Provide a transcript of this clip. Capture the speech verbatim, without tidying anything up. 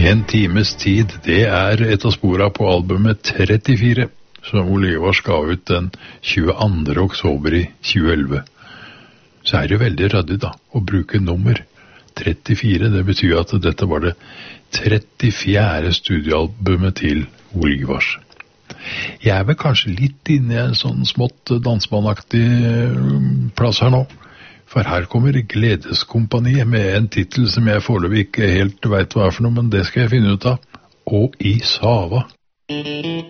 En times tid, det er et av sporene på albumet trettifire, som Ole Ivars ga ut den tjueandre oktober i tjueelleve. Så er det jo veldig ryddig da, å bruke nummer trettifire. Det betyr at dette var det trettifjerde studioalbumet til Ole Ivars. Jeg er vel kanskje litt inne i en sånn smått dansbandaktig plass her nå. For her kommer Gledeskompaniet med en titel som jeg foreløpig ikke helt vet hva er for noe, men det skal jeg finne ut av. Og i Sava.